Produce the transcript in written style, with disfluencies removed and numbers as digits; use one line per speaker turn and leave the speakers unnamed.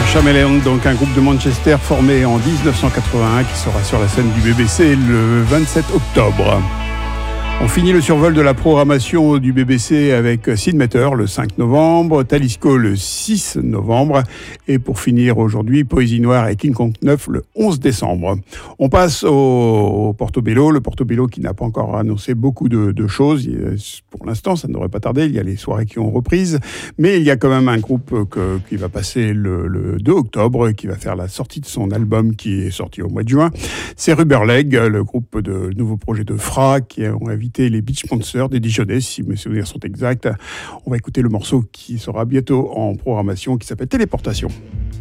Chameleon, donc un groupe de Manchester formé en 1981 qui sera sur la scène du BBC le 27 octobre. On finit le survol de la programmation du BBC avec Sid Meter le 5 novembre, Talisco le 6 novembre et pour finir aujourd'hui, Poésie Noire et King Kong 9 le 11 décembre. On passe au Portobello, le Portobello qui n'a pas encore annoncé beaucoup de choses. Pour l'instant, ça ne devrait pas tarder, il y a les soirées qui ont reprise, mais il y a quand même un groupe qui va passer le 2 octobre, qui va faire la sortie de son album qui est sorti au mois de juin. C'est Rubberleg, le groupe de nouveau projet de Fra qui ont invité les Beach Monsters des Dijonais, si mes souvenirs sont exacts. On va écouter le morceau qui sera bientôt en programmation, qui s'appelle Téléportation.